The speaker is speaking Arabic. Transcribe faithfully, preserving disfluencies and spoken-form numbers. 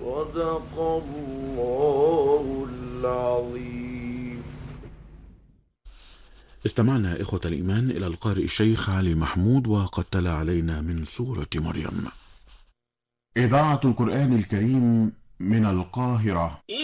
صدق الله العظيم. استمعنا إخوة الإيمان إلى القارئ الشيخ علي محمود، وقد تلا علينا من سورة مريم. إذاعة القرآن الكريم من القاهرة.